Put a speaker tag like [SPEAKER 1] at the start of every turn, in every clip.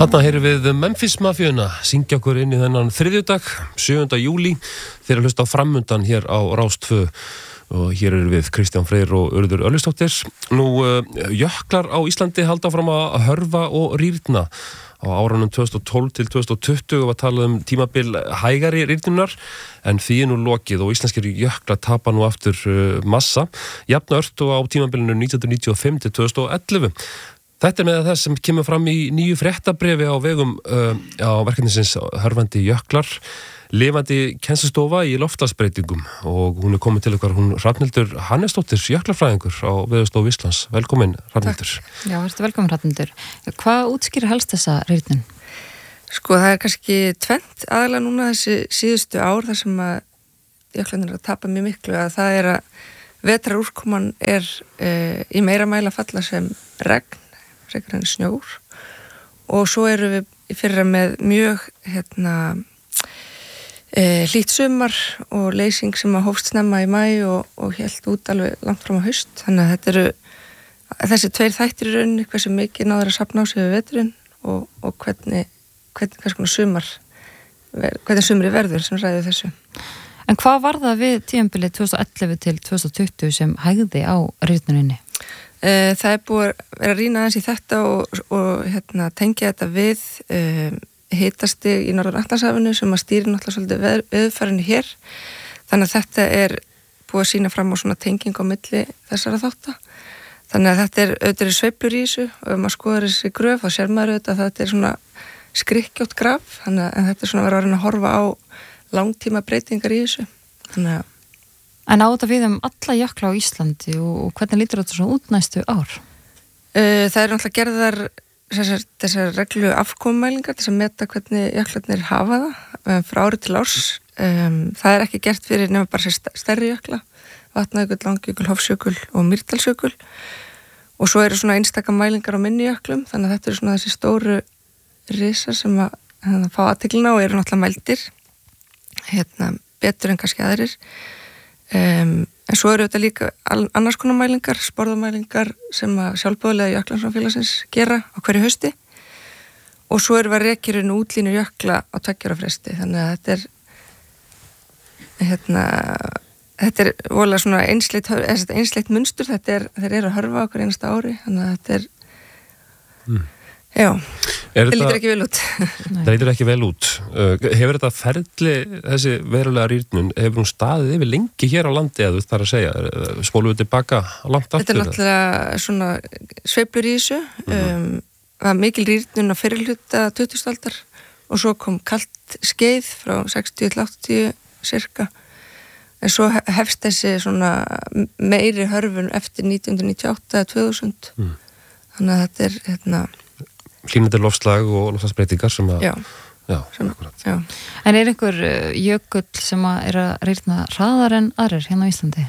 [SPEAKER 1] Þarna heyrum við Memphis Mafíuna syngja okkur inn í þennan þriðjudag, 7. júlí, þeir að hlusta á framundan hér á Rás 2 og hér eru við Kristján Freyr og Urður Örlygsdóttir. Nú, jöklar á Íslandi halda fram að hörfa og rýrna. Á árunum 2012 til 2020 var talað tímabil hægari rýrnunar en því nú lokið og íslenskir jöklar tapa nú aftur massa, jafnört og á tímabilinu 1995 til 2011. Þetta með það sem kemur fram í nýju fréttabrefi á vegum á verkefnisins hörfandi jöklar, lifandi kennslustofa í loftslagsbreytingum og hún komið til okkar, hún Hrafnhildur Hannesdóttir, jöklafræðingur á Veðurstofu Íslands. Velkomin, Hrafnhildur.
[SPEAKER 2] Já, verður velkomin, Hrafnhildur. Hvað útskýrir helst þessa rýrnun?
[SPEAKER 3] Sko, það kannski tvennt aðalega núna þessi síðustu ár þar sem að jöklarnir að tapa mjög miklu, að það að vetrarúrkoman í meira mæli að falla sem regn, frekar en snjór og svo erum við í fyrra með mjög hlýtt sumar og leysing sem að hófst snemma í maí og hélt út alveg langt fram á haust, þannig að þetta eru þessi tveir þættir í rauninni, hversu mikið náður að safna á sig við veturinn og hvers konar sumar hvernig sumri verður sem ræður þessu.
[SPEAKER 2] En hvað var það við tímabilið 2011 til 2020 sem hægði á rýrnuninni?
[SPEAKER 3] Það er búið að vera að rýna aðeins í þetta og tengja þetta við hitastig í Norður-Atlantshafinu sem að stýri náttúrulega svolítið veðurfarinu hér. Þannig að þetta er búið að sýna fram á svona tenging á milli þessara þátta. Þannig að þetta auðvitað sveiflur í þessu og ef maður skoðar þessi gröf þá sér maður auðvitað að þetta er svona skrykkjótt graf, þannig að þetta er svona verið að horfa á langtíma breytingar í þessu. Þannig að
[SPEAKER 2] En á þetta við alla jökla á Íslandi og hvernig lítur þetta svona út næstu ár?
[SPEAKER 3] Það er náttúrulega gerðar þessar reglu afkomumælingar til að meta hvernig jöklarnir hafa það frá ári til árs. Það er ekki gert fyrir nema bara stærri jökla, Vatnajökull, Langjökull, Hofsjökull og Mýrdalsjökull og svo eru svona einstaka mælingar á minni jöklum, þannig að þetta eru svona þessi stóru risar sem að fá athygline og eru náttúrulega mældir betur en kannski aðrir. En svo eru þetta líka annars konar mælingar, sporðamælingar sem að sjálfboðaliða jöklasamfélagsins gera á hverju hausti og svo eru við rekirinn útlínur jökla á 2 ára fresti, þannig að þetta er voðalega svona einsleitt munstur, þeir eru að hörfa okkur einasta ári, þannig að þetta er það lítur ekki vel út.
[SPEAKER 1] Það lítur ekki vel út. Hefur þetta ferli, þessi verulega rýrnun, hefur hún staðið yfir lengi hér á landi eða þar að segja, spólum við tilbaka langt aftur?
[SPEAKER 3] Þetta er náttúrulega svona sveiflur í þessu, var mikil rýrnun á fyrirhluta 20. aldar og svo kom kalt skeið frá 60 til 80 cirka, en svo hefst þessi svona meiri hörfun eftir 1998 eða 2000, þannig að þetta er
[SPEAKER 1] hlýnandi loftslag og loftslagsbreytingar sem að
[SPEAKER 3] akkurat.
[SPEAKER 2] En er einhver jökull sem að rýrna hraðar en aðrir hérna á Íslandi?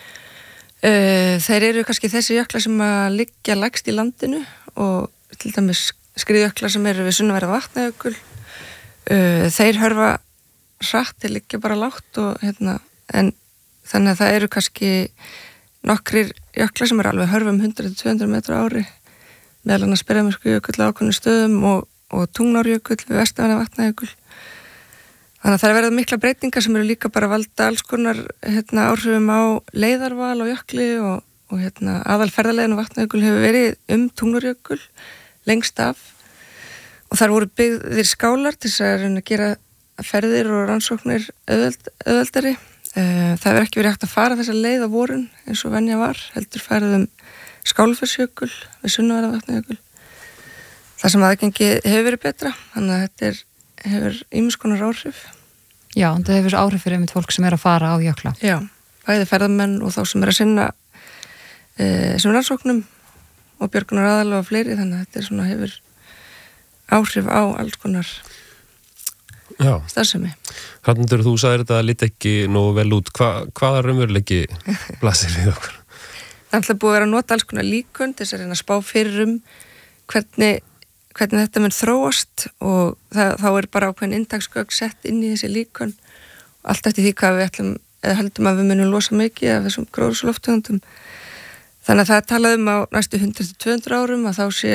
[SPEAKER 3] Þeir eru kannski þessi jöklar sem að liggja lægst í landinu og til dæmis skriðjöklar sem eru við sunnanverða Vatnajökull, þeir hörfa hratt, þeir liggja bara lágt og en þannig að það eru kannski nokkrir jöklar sem eru alveg hörfa 100-200 metra ári, meðal annars Breiðamerkurjökull á ákveðnum stöðum og Tungnárjökull við vestanverðan Vatnajökull. Þannig að það verða mikla breytingar sem eru líka bara að valda alls konar áhrifum á leiðarval og jökli og aðalferðaleiðin á Vatnajökull hefur verið Tungnárjökull lengst af og þar voru byggðir skálar til þess að gera ferðir og rannsóknir auðveldari. Það hefur ekki verið hægt að fara þessa leið á vorun eins og venja var, heldur farið Skálafellsjökull við sunnanverðan Vatnajökull. Það sem aðgengi hefur verið betra, þannig að þetta hefur ýmiss konar áhrif.
[SPEAKER 2] Já, þetta hefur áhrif fyrir einmitt fólk sem er að fara á jökla.
[SPEAKER 3] Já, bæði ferðamenn og þá sem er að sinna sem rannsóknum og björgunar aðalega og fleiri, þannig að þetta er svona hefur áhrif á alls konar starfsemi.
[SPEAKER 1] Hrafnhildur, þú sagðir þetta líti ekki nógu vel út. Hvaða raunveruleiki blasir við okkur?
[SPEAKER 3] Það er alltaf búið að vera að nota alls konar líkön til þess að reyna að spá fyrir hvernig þetta mun þróast og þá er bara ákveðin inntaksgögn sett inn í þessi líkön og allt eftir því hvað við ætlum eða heldum að við munum losa mikið af þessum gróðurhúsalofttegundum. Þannig að það er talað á næstu 100-200 árum að þá sé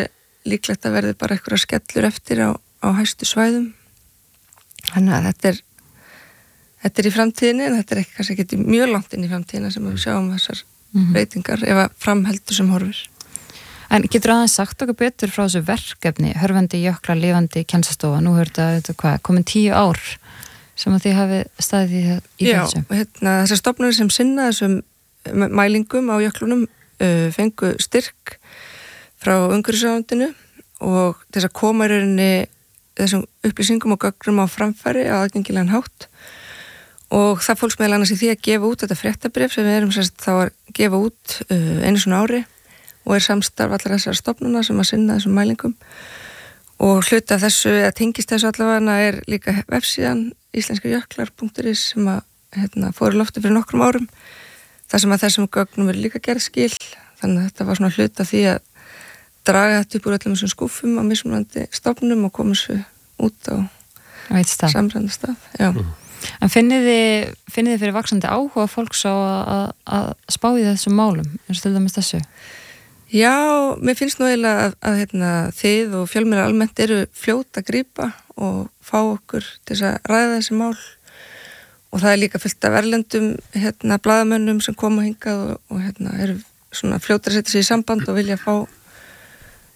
[SPEAKER 3] líklegt að verði bara einhverja skellur eftir á hæstu svæðum. Þannig að þetta er í framtíðinni, en þetta er kannski ekki mjög langt inn í framtíðina sem við sjáum þessar breytingar ef að framheldur sem horfir.
[SPEAKER 2] En getur aðeins sagt okkur betur frá þessu verkefni, Hörfandi jöklar, lifandi kennslustofa, nú þetta komin 10 ár sem að þið hafi staðið í þessu? Já, þessar stofnanir sem sinna þessum mælingum á jöklunum fengu styrk frá umhverfisráðuneytinu og þess að koma í rauninni þessum upplýsingum og gögnum á framfæri á aðgengilegan hátt og það fólks meðal annars í því að gefa út þetta fréttabréf sem við erum þá að gefa út einu svona ári og samstarf allar þessar stofnana sem að sinna þessum mælingum og hluta af þessu að tengist þessu allavega líka vefsíðan íslenskarjöklar.is sem að fór í lofti fyrir nokkrum árum þar sem að þessum gögnum verið líka gerð skil þannig að þetta var svona hluta því að draga þetta upp úr öllum þessum skúfum á mismunandi stofnum og koma þessu út á samræðan stað. Já. En finnið þið fyrir vaxandi áhuga fólks á að spá í þessum málum eins og til dæmis þessu?
[SPEAKER 3] Já, mér finnst nú eiginlega að þið og fjölmiðlar almennt eru fljót að grípa og fá okkur til þess að ræða þessi mál og það er líka fullt af erlendum blaðamönnum sem koma hingað og eru svona fljótar að setja sig í samband og vilja fá